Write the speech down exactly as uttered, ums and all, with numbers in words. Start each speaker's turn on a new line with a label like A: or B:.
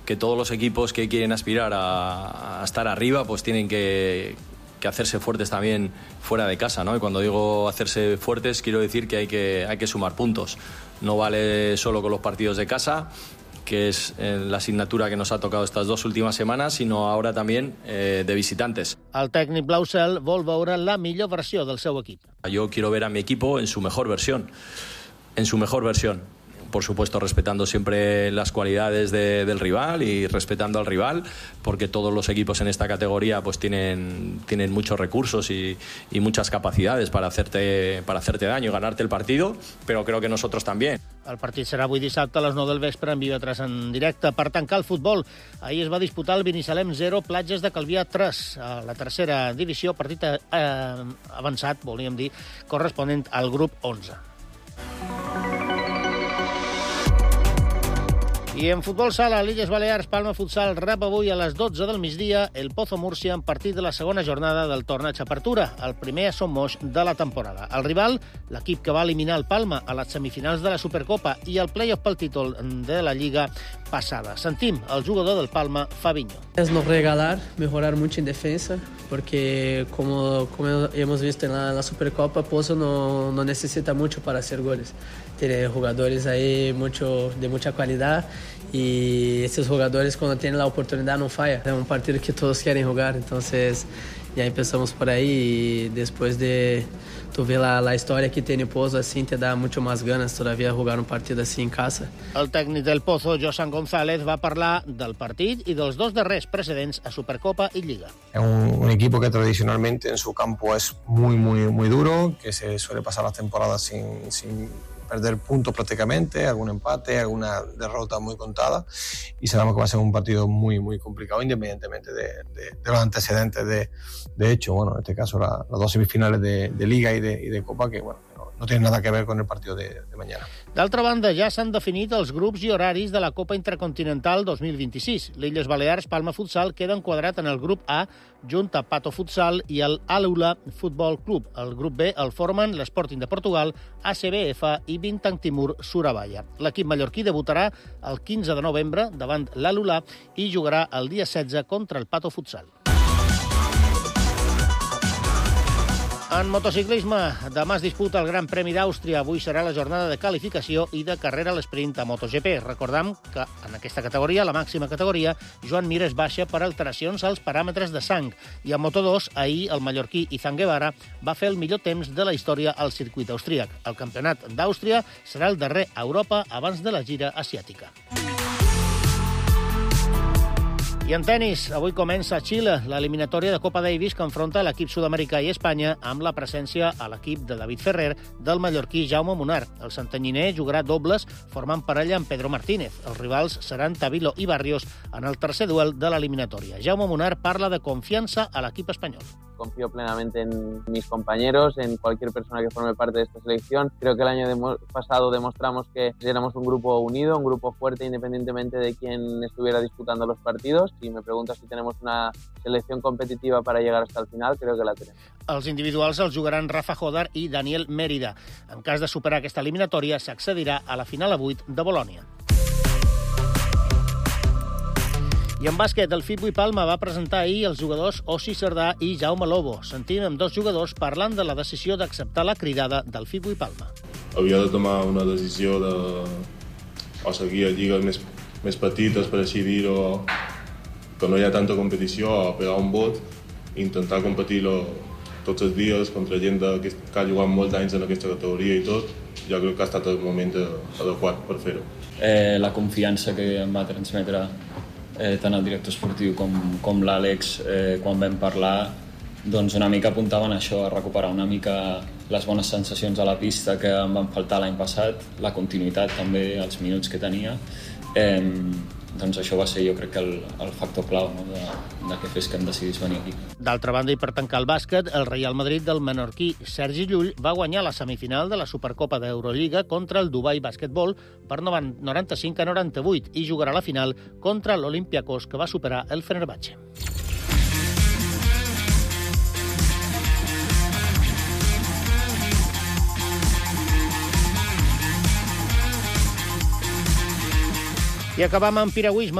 A: que todos los equipos que quieren aspirar a, a estar arriba pues tienen que, que hacerse fuertes también fuera de casa, ¿no? Y cuando digo hacerse fuertes quiero decir que hay que, hay que sumar puntos. No vale solo con los partidos de casa, que es eh, la asignatura que nos ha tocado estas dos últimas semanas, sino ahora también eh, de visitantes.
B: El tècnic blau-cel vol veure la millor versió del seu equip.
A: Yo quiero ver a mi equipo en su mejor versión, en su mejor versión. Por supuesto, respetando siempre las cualidades de, del rival y respetando al rival, porque todos los equipos en esta categoría pues tienen, tienen muchos recursos y, y muchas capacidades para hacerte, para hacerte daño y ganarte el partido, pero creo que nosotros también.
B: El partit serà avui dissabte a les nou del vespre en Viva tres en directe. Per tancar el futbol, ahir es va disputar el Binissalem zero, Platges de Calvià tres, a la tercera divisió, partit eh, avançat, volíem dir, corresponent al grup onze. I en futbol sala, a l'Illes Balears, Palma Futsal rep avui a les dotze del migdia el Pozo Múrcia en partit de la segona jornada del torneig Apertura, el primer a Son Moix de la temporada. El rival, l'equip que va eliminar el Palma a les semifinals de la Supercopa i el play-off pel títol de la Lliga passada. Sentim el jugador del Palma, Fabinho.
C: Es no regalar, mejorar mucho en defensa, porque como, como hemos visto en la, en la Supercopa, Pozo no, no necesita mucho para hacer goles. Tiene jugadores ahí mucho, de mucha calidad y estos jugadores cuando tienen la oportunidad no fallan. Es un partido que todos quieren jugar, entonces ya empezamos por ahí y después de tu ver la, la historia que tiene Pozo así te da mucho más ganas todavía jugar un partido así en casa.
B: El tècnic del Pozo, Josan González, va parlar del partit i dels dos darrers precedents a Supercopa y Liga.
D: Es un, un equipo que tradicionalmente en su campo es muy, muy, muy duro, que se suele pasar las temporadas sin, sin perder puntos prácticamente, algún empate, alguna derrota muy contada, y sabemos que va a ser un partido muy, muy complicado, independientemente de, de, de los antecedentes. De, de hecho, bueno, en este caso la, las dos semifinales de, de Liga y de, y de Copa, que bueno, no, no tienen nada que ver con el partido de, de mañana.
B: D'altra banda, ja s'han definit els grups i horaris de la Copa Intercontinental dos mil vint-i-sis. L'Illes Balears, Palma Futsal, queda enquadrat en el grup A, junt a Pato Futsal i el Àlula Futbol Club. El grup B el formen l'Sporting de Portugal, A C B F i Bintang Timur Surabaya. L'equip mallorquí debutarà el quinze de novembre davant l'Àlula i jugarà el dia setze contra el Pato Futsal. En motociclisme, demà es disputa el Gran Premi d'Àustria. Avui serà la jornada de qualificació i de carrera a l'esprint a MotoGP. Recordem que en aquesta categoria, la màxima categoria, Joan Mir es baixa per alteracions als paràmetres de sang. I a Moto dos, ahir el mallorquí Izan Guevara va fer el millor temps de la història al circuit austríac. El campionat d'Àustria serà el darrer a Europa abans de la gira asiàtica. I en tenis, avui comença a Xile l'eliminatòria de Copa Davis que enfronta l'equip sud-americà i Espanya amb la presència a l'equip de David Ferrer del mallorquí Jaume Munar. El santanyiner jugarà dobles formant parella amb Pedro Martínez. Els rivals seran Tavilo i Barrios en el tercer duel de l'eliminatòria. Jaume Munar parla de confiança a l'equip espanyol.
E: Confío plenamente en mis compañeros, en cualquier persona que forme parte de esta selección. Creo que el año demo- pasado demostramos que éramos un grupo unido, un grupo fuerte independientemente de quién estuviera disputando los partidos. Si me preguntas si tenemos una selección competitiva para llegar hasta el final, creo que la tenemos.
B: Els individuals els jugaran Rafa Jodar i Daniel Mérida. En cas de superar aquesta eliminatòria, s'accedirà a la final a vuit de Bolònia. I en bàsquet, el Fitbuy Palma va presentar ahir els jugadors Ossi Cerdà i Jaume Lobo. Sentim amb dos jugadors parlant de la decisió d'acceptar la cridada del Fitbuy Palma.
F: Havia de tomar una decisió de o seguir a lligues més, més petites, per així dir-ho, que no hi ha tanta competició, o pegar un vot i intentar competir-lo tots els dies contra gent que ha jugat molts anys en aquesta categoria i tot. Jo crec que ha estat el moment adequat per fer-ho.
G: Eh, la confiança que em va transmetre eh, tant el director esportiu com, com l'Àlex eh, quan vam parlar, doncs una mica apuntaven a això, a recuperar una mica les bones sensacions a la pista que em van faltar l'any passat, la continuïtat també, els minuts que tenia. Eh, doncs això va ser, jo crec, que el, el factor clau, no? de, de què fes que em decidís venir aquí.
B: D'altra banda, i per tancar el bàsquet, el Real Madrid del menorquí Sergi Llull va guanyar la semifinal de la Supercopa d'Eurolliga contra el Dubai Basketball per noranta-cinc a noranta-vuit i jugarà la final contra l'Olympiacos, que va superar el Fenerbahçe. I acabam amb piragüisme.